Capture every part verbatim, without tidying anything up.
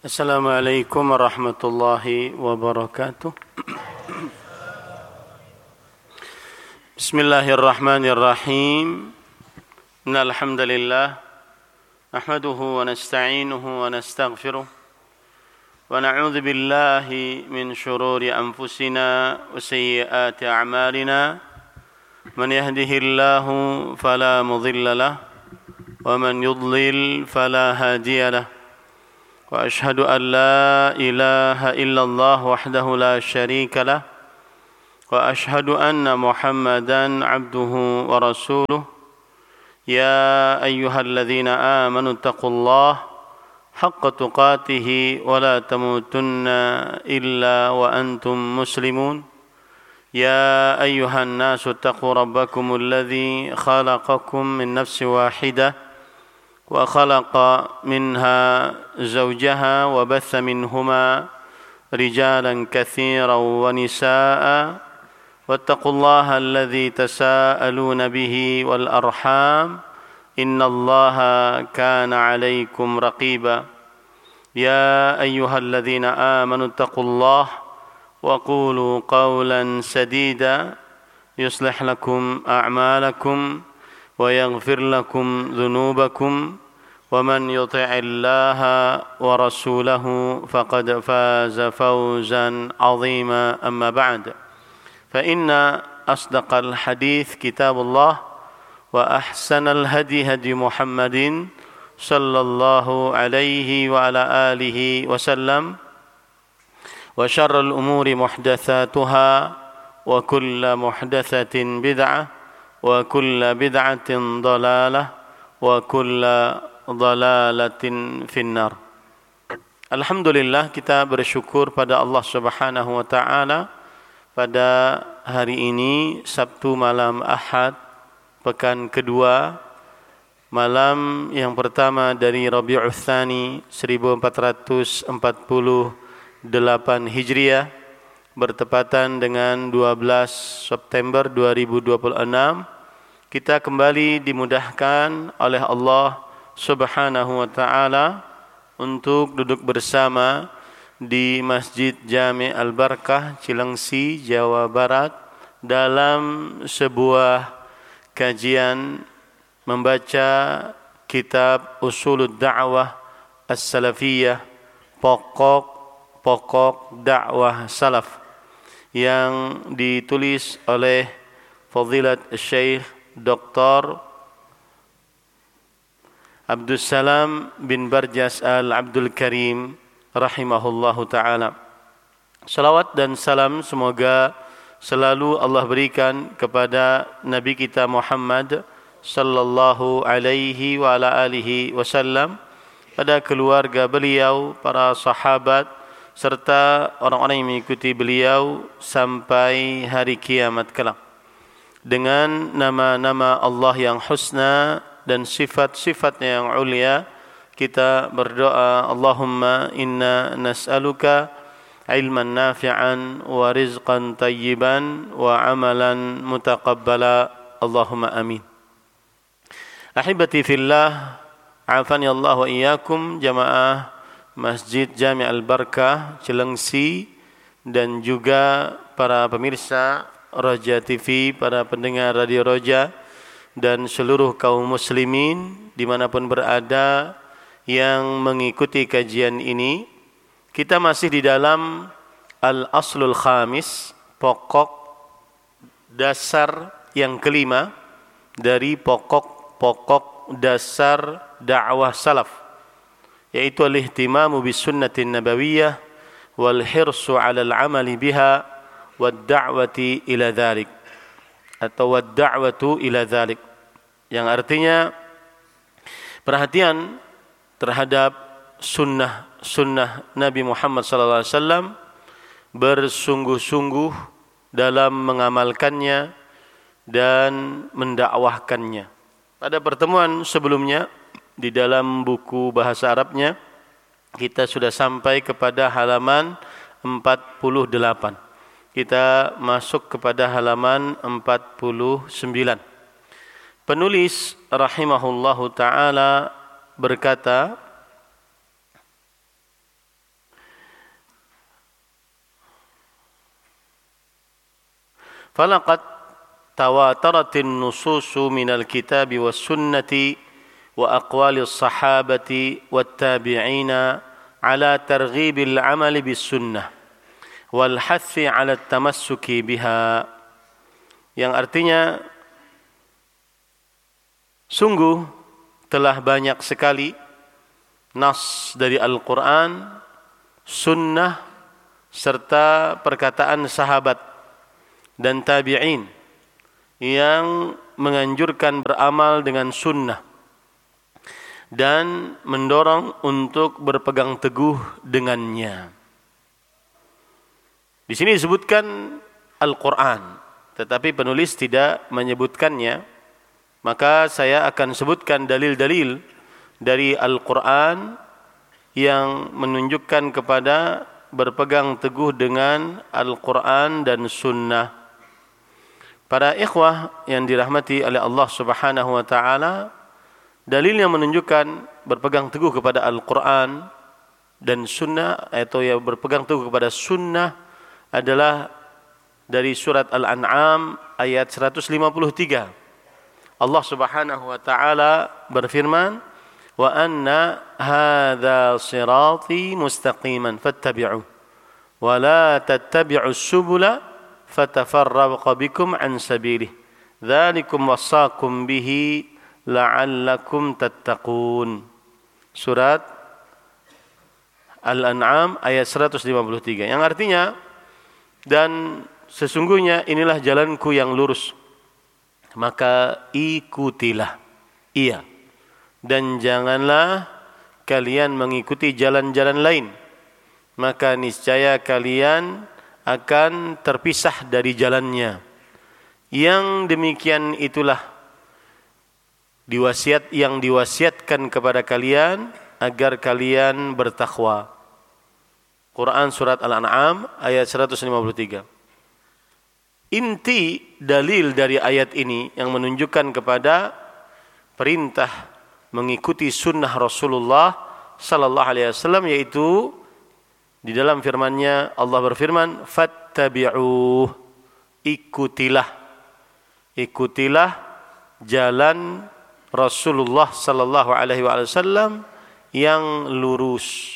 Assalamualaikum warahmatullahi wabarakatuh. Bismillahirrahmanirrahim. Innal hamdalillah nahmaduhu wa nasta'inuhu wa nastaghfiruh wa na'udzu billahi min shururi anfusina wa sayyiati a'malina. Man yahdihillahu fala mudilla lahu wa man yudlil fala hadiya lahu. وأشهد أن لا إله إلا الله وحده لا شريك له وأشهد أن محمدًا عبده ورسوله يا أيها الذين آمنوا اتقوا الله حق تقاته ولا تموتن إلا وأنتم مسلمون يا أيها الناس اتقوا ربكم الذي خلقكم من نفس واحدة وخلق منها زوجها وبث منهما رجالا كثيرا ونساء واتقوا الله الذي تساءلون به والأرحام إن الله كان عليكم رقيبا يا أيها الذين آمنوا اتقوا الله وقولوا قولا سديدا يصلح لكم أعمالكم ويغفر لكم ذنوبكم ومن يطع الله ورسوله فقد فاز فوزا عظيما أما بعد فإن أصدق الحديث كتاب الله وأحسن الهدي هدي محمد صلى الله عليه وعلى آله وسلم وشر الأمور محدثاتها وكل محدثة بدعة wa kulla bid'atin dhalalah wa kulla dhalalatin finnar. Alhamdulillah, kita bersyukur pada Allah Subhanahu wa taala pada hari ini Sabtu malam Ahad pekan kedua, malam yang pertama dari Rabiul Tsani seribu empat ratus empat puluh delapan Hijriah bertepatan dengan dua belas September dua ribu dua puluh enam, kita kembali dimudahkan oleh Allah Subhanahu wa taala untuk duduk bersama di Masjid Jami' Al-Barakah Cilengsi, Jawa Barat dalam sebuah kajian membaca kitab Ushulud Da'wah As-Salafiyah, pokok-pokok dakwah salaf, yang ditulis oleh Fadilat Syekh Doktor Abdul Salam bin Barjas Al-Abdul Karim rahimahullahu ta'ala. Salawat dan salam semoga selalu Allah berikan kepada Nabi kita Muhammad sallallahu alaihi wa ala alihi wasallam, pada keluarga beliau, para sahabat, serta orang-orang yang mengikuti beliau sampai hari kiamat kelak. Dengan nama-nama Allah yang husna dan sifat-sifatnya yang ulia, kita berdoa, Allahumma inna nas'aluka ilman nafi'an wa rizqan tayyiban wa amalan mutaqabbala, Allahumma amin. Ahibati fillah, afani Allah wa iyyakum, jamaah Masjid Jami' Al-Barakah Cilengsi, dan juga para pemirsa Roja T V, para pendengar Radio Roja, dan seluruh kaum muslimin dimanapun berada yang mengikuti kajian ini. Kita masih di dalam Al-Aslul Khamis, pokok dasar yang kelima dari pokok-pokok dasar dakwah salaf, yaitu al-ihtimamu bis sunnatin nabawiyah wal hirsu 'ala al-'amali biha wad da'wati ila dzalik, atau wad da'watu ila dzalik, yang artinya perhatian terhadap sunnah-sunnah Nabi Muhammad sallallahu alaihi wasallam, bersungguh-sungguh dalam mengamalkannya dan mendakwahkannya. Pada pertemuan sebelumnya di dalam buku bahasa Arabnya kita sudah sampai kepada halaman empat puluh delapan. Kita masuk kepada halaman empat puluh sembilan. Penulis rahimahullahu taala berkata, falaqad tawataratin nususu minal kitabi was sunnati wa aqwalis sahabati wat tabi'ina ala targhibil amali bis sunnah wal hathi ala tamassuki biha, yang artinya sungguh telah banyak sekali nas dari Al-Quran, sunnah, serta perkataan sahabat dan tabi'in yang menganjurkan beramal dengan sunnah dan mendorong untuk berpegang teguh dengannya. Di sini disebutkan Al-Quran, tetapi penulis tidak menyebutkannya, maka saya akan sebutkan dalil-dalil dari Al-Quran yang menunjukkan kepada berpegang teguh dengan Al-Quran dan Sunnah. Para ikhwah yang dirahmati oleh Allah Subhanahu wa taala, dalil yang menunjukkan berpegang teguh kepada Al-Quran dan Sunnah atau yang berpegang teguh kepada Sunnah adalah dari surat Al-An'am ayat seratus lima puluh tiga. Allah Subhanahu wa taala berfirman, wa anna hadza sirati mustaqiman fattabi'uh wa la tattabi'us subula fatafarraqa bikum an sabilih dzalikum wasaqum bihi la'allakum tattaqun. Surat Al-An'am ayat seratus lima puluh tiga, yang artinya, dan sesungguhnya inilah jalanku yang lurus, maka ikutilah ia, dan janganlah kalian mengikuti jalan-jalan lain, maka niscaya kalian akan terpisah dari jalannya. Yang demikian itulah diwasiat yang diwasiatkan kepada kalian agar kalian bertakwa. Quran surat Al-An'am ayat seratus lima puluh tiga. Inti dalil dari ayat ini yang menunjukkan kepada perintah mengikuti sunnah Rasulullah sallallahu alaihi wasallam, yaitu di dalam firman-Nya Allah berfirman, fattabi'uh, ikutilah ikutilah jalan Rasulullah sallallahu alaihi wasallam yang lurus.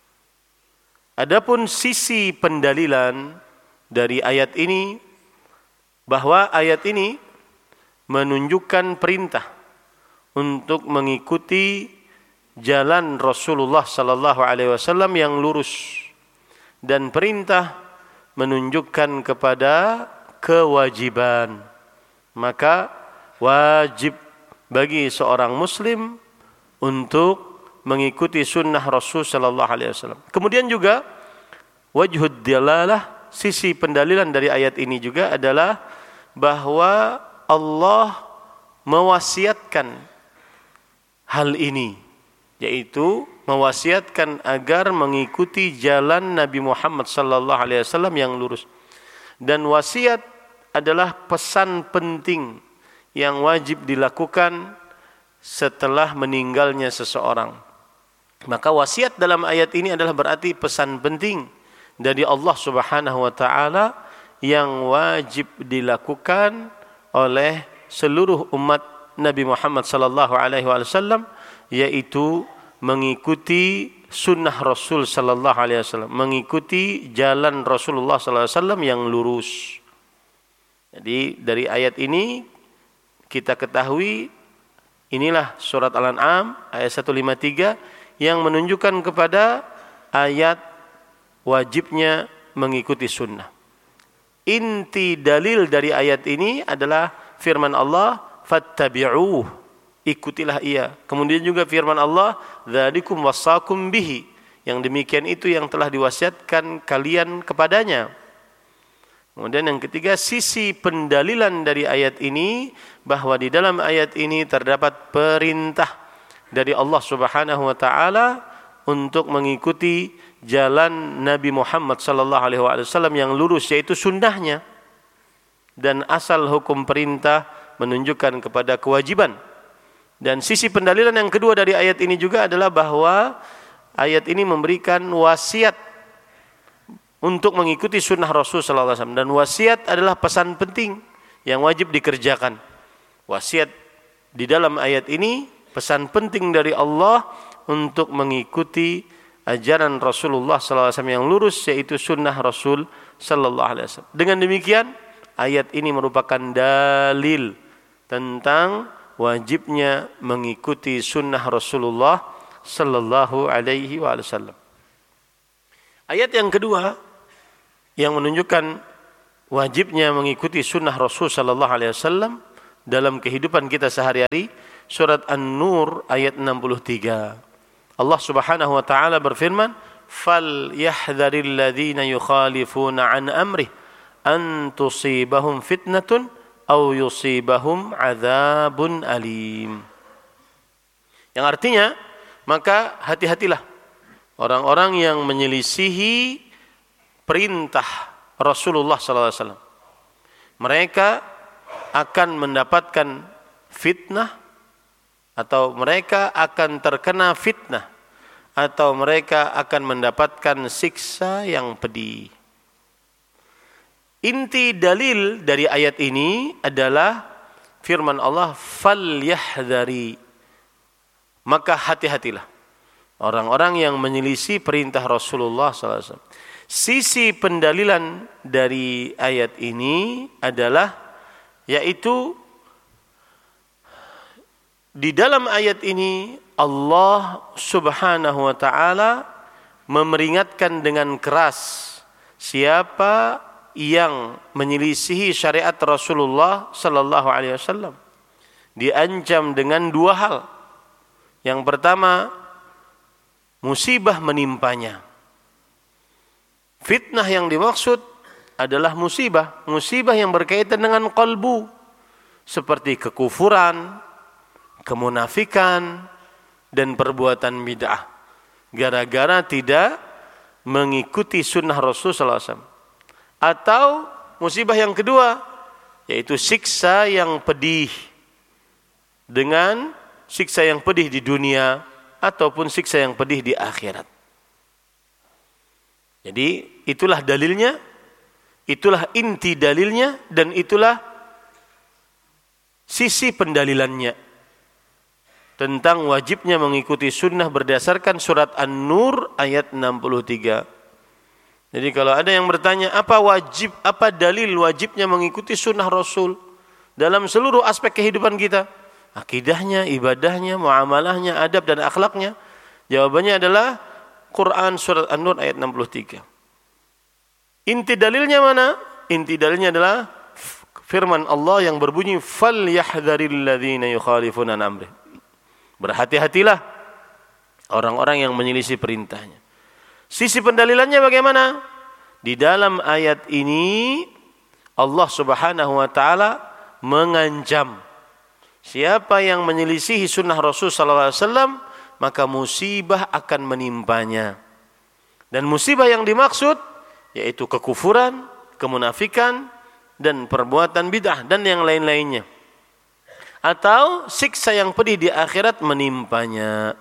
Adapun sisi pendalilan dari ayat ini, bahwa ayat ini menunjukkan perintah untuk mengikuti jalan Rasulullah sallallahu alaihi wasallam yang lurus, dan perintah menunjukkan kepada kewajiban. Maka wajib bagi seorang muslim untuk mengikuti sunnah Rasul sallallahu alaihi wasallam. Kemudian juga wajhud dilalah, sisi pendalilan dari ayat ini juga adalah bahwa Allah mewasiatkan hal ini, yaitu mewasiatkan agar mengikuti jalan Nabi Muhammad sallallahu alaihi wasallam yang lurus. Dan wasiat adalah pesan penting yang wajib dilakukan setelah meninggalnya seseorang. Maka wasiat dalam ayat ini adalah berarti pesan penting dari Allah Subhanahu wa taala yang wajib dilakukan oleh seluruh umat Nabi Muhammad sallallahu alaihi wasallam, yaitu mengikuti sunnah Rasul sallallahu alaihi wasallam, mengikuti jalan Rasulullah sallallahu alaihi wasallam yang lurus. Jadi dari ayat ini kita ketahui, inilah surat Al-An'am ayat seratus lima puluh tiga yang menunjukkan kepada ayat wajibnya mengikuti sunnah. Inti dalil dari ayat ini adalah firman Allah, fattabi'uh, ikutilah ia. Kemudian juga firman Allah, dzalikum wasaqum bihi, yang demikian itu yang telah diwasiatkan kalian kepadanya. Kemudian yang ketiga, sisi pendalilan dari ayat ini, bahwa di dalam ayat ini terdapat perintah dari Allah Subhanahu wa taala untuk mengikuti jalan Nabi Muhammad sallallahu alaihi wasallam yang lurus, yaitu sunnahnya. Dan asal hukum perintah menunjukkan kepada kewajiban. Dan sisi pendalilan yang kedua dari ayat ini juga adalah bahwa ayat ini memberikan wasiat untuk mengikuti sunnah Rasul sallallahu alaihi wasallam. Dan wasiat adalah pesan penting yang wajib dikerjakan. Wasiat di dalam ayat ini pesan penting dari Allah untuk mengikuti ajaran Rasulullah sallallahu alaihi wasallam yang lurus, yaitu sunnah Rasul sallallahu alaihi wasallam. Dengan demikian, ayat ini merupakan dalil tentang wajibnya mengikuti sunnah Rasulullah sallallahu alaihi wasallam. Ayat yang kedua yang menunjukkan wajibnya mengikuti sunnah Rasul sallallahu alaihi wasallam dalam kehidupan kita sehari-hari, surat An-Nur ayat enam puluh tiga. Allah Subhanahu wa taala berfirman, "Fal yahdharil ladzina yukhalifuna an amrih an tusibahum fitnatun aw yusibahum adzabun alim." Yang artinya, maka hati-hatilah orang-orang yang menyelisihi perintah Rasulullah sallallahu alaihi wasallam. Mereka akan mendapatkan fitnah, atau mereka akan terkena fitnah, atau mereka akan mendapatkan siksa yang pedih. Inti dalil dari ayat ini adalah firman Allah, "Falyahdhari." Maka hati-hatilah orang-orang yang menyelisih perintah Rasulullah sallallahu alaihi wasallam. Sisi pendalilan dari ayat ini adalah, yaitu di dalam ayat ini Allah Subhanahu wa taala memperingatkan dengan keras siapa yang menyelisihi syariat Rasulullah sallallahu alaihi wasallam. Diancam dengan dua hal. Yang pertama, musibah menimpanya. Fitnah yang dimaksud adalah musibah, musibah yang berkaitan dengan qalbu, seperti kekufuran, kemunafikan, dan perbuatan bid'ah, gara-gara tidak mengikuti sunnah Rasul sallallahu alaihi wasallam. Atau musibah yang kedua, yaitu siksa yang pedih, dengan siksa yang pedih di dunia ataupun siksa yang pedih di akhirat. Jadi itulah dalilnya, itulah inti dalilnya, dan itulah sisi pendalilannya tentang wajibnya mengikuti sunnah berdasarkan surat An-Nur ayat enam puluh tiga. Jadi kalau ada yang bertanya, apa wajib, apa dalil wajibnya mengikuti sunnah Rasul dalam seluruh aspek kehidupan kita, akidahnya, ibadahnya, muamalahnya, adab dan akhlaknya, jawabannya adalah Quran surat An-Nur ayat enam puluh tiga. Inti dalilnya mana? Inti dalilnya adalah firman Allah yang berbunyi, "Falyahdharil ladzina yukhalifuna an amrih." Berhati-hatilah orang-orang yang menyelisih perintahnya. Sisi pendalilannya bagaimana? Di dalam ayat ini Allah Subhanahu wa taala mengancam siapa yang menyelisihi sunnah Rasul sallallahu alaihi wasallam, maka musibah akan menimpanya. Dan musibah yang dimaksud yaitu kekufuran, kemunafikan, dan perbuatan bid'ah dan yang lain-lainnya. Atau siksa yang pedih di akhirat menimpanya.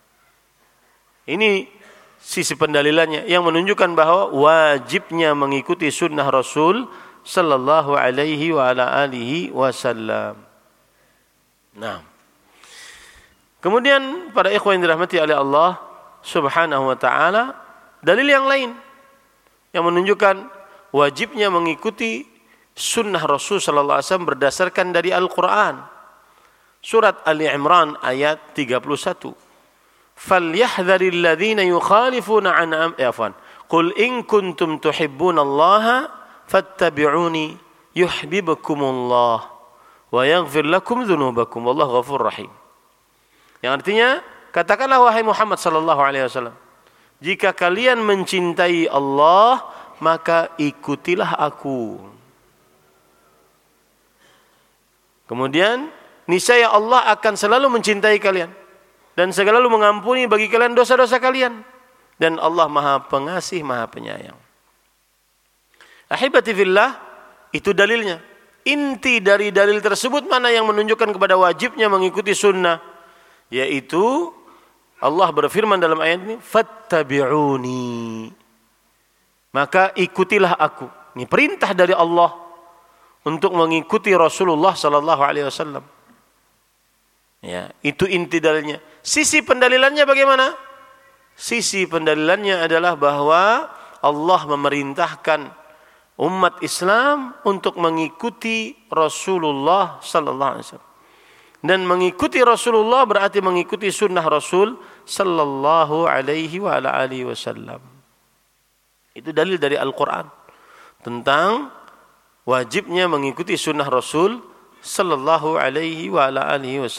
Ini sisi pendalilannya yang menunjukkan bahwa wajibnya mengikuti sunnah Rasul sallallahu alaihi wa ala alihi wasallam. Nah, kemudian para ikhwan yang dirahmati oleh Allah Subhanahu wa taala, dalil yang lain yang menunjukkan wajibnya mengikuti sunnah Rasul sallallahu alaihi wasallam berdasarkan dari Al-Qur'an. Surat Ali Imran ayat tiga puluh satu. Falyahdharil ladzina yukhalifuna an amri afwan. Qul in kuntum tuhibbunallaha fattabi'uni yuhibbukumullah wa yaghfir lakum dzunubakum wallahu ghafurur rahim. Yang artinya, katakanlah wahai Muhammad sallallahu alaihi wasallam, jika kalian mencintai Allah, maka ikutilah aku. Kemudian niscaya Allah akan selalu mencintai kalian dan selalu mengampuni bagi kalian dosa-dosa kalian, dan Allah Maha Pengasih, Maha Penyayang. Ahibati fillah, itu dalilnya. Inti dari dalil tersebut mana yang menunjukkan kepada wajibnya mengikuti sunnah, yaitu Allah berfirman dalam ayat ini, fattabi'uni. maka ikutilah aku. Ini perintah dari Allah untuk mengikuti Rasulullah sallallahu alaihi wasallam. Ya, itu inti dalilnya. Sisi pendalilannya bagaimana? Sisi pendalilannya adalah bahwa Allah memerintahkan umat Islam untuk mengikuti Rasulullah sallallahu alaihi wasallam. Dan mengikuti Rasulullah berarti mengikuti sunnah Rasul sallallahu alaihi wa ala alihi wasallam. Itu dalil dari Al-Quran tentang wajibnya mengikuti sunnah Rasul sallallahu alaihi wa ala alihi wasallam.